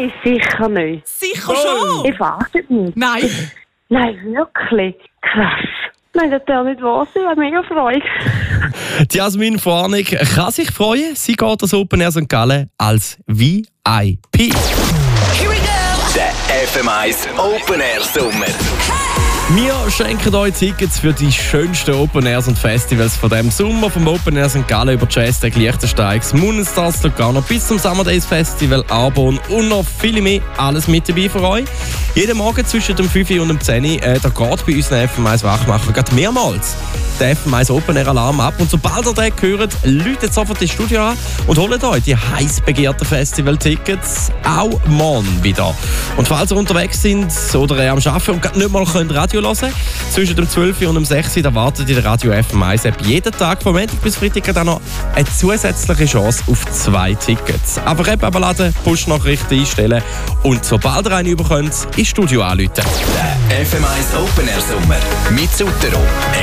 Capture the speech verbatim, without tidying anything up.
Nein, sicher nicht. Sicher schon? Ich weiß es nicht. Nein. Nein, wirklich. Krass. Nein, das darf nicht wahr sein. Ich habe mega Freude. Die Jasmin Vornig kann sich freuen. Sie geht ans Open Air Sankt Gallen als V I P. Der F M eins Open Air Sommer. Wir schenken euch Tickets für die schönsten Open Airs und Festivals von diesem Sommer. Vom Open Air Sankt Gallen über Jazztag, Liechtensteigs, Moonstars, Lugano bis zum Summer Days Festival, Arbon und noch viel mehr. Alles mit dabei für euch. Jeden Morgen zwischen dem fünf und dem zehn Uhr, äh, da geht bei unseren F M eins Wachmacher gerade mehrmals der F M eins Open Air Alarm ab. Und sobald ihr den hört, läutet sofort ins Studio an und holt euch die heiß begehrten Festival-Tickets auch morgen wieder. Und falls ihr unterwegs sind oder äh, am Arbeiten und gerade nicht mal könnt Radio hören, zwischen dem zwölf und dem sechs Uhr, da wartet in der Radio F M eins App jeden Tag von Montag bis Freitag dann noch eine zusätzliche Chance auf zwei Tickets. Einfach App abladen, Push-Nachrichten einstellen und sobald ihr einen bekommt, ins Studio anrufen. Der F M eins Open Air Sommer mit Sutero.